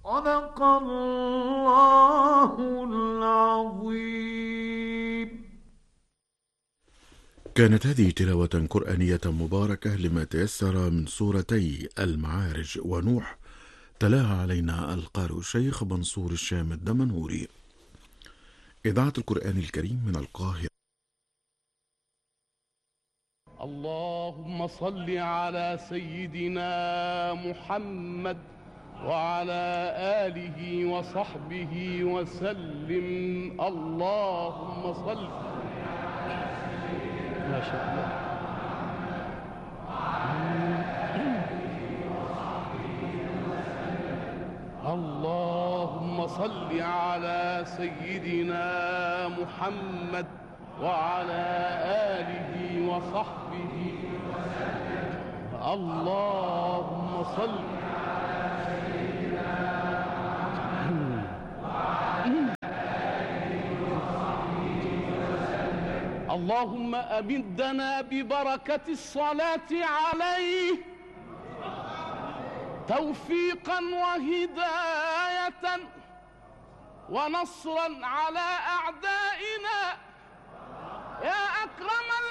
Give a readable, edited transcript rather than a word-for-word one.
صدق الله العظيم. كانت هذه تلاوة قرآنية مباركة لما تيسر من سورتي المعارج ونوح، تلاها علينا القارئ الشيخ منصور الشام الدمنهوري. إذاعة القرآن الكريم من القاهرة. اللهم صل على سيدنا محمد وعلى آله وصحبه وسلم. اللهم صل. ما شاء الله. اللهم صل على سيدنا محمد وعلى آله وصحبه وسلم. اللهم صل. اللهم أمدنا ببركة الصلاة عليه توفيقا وهداية ونصرا على أعدائنا يا أكرم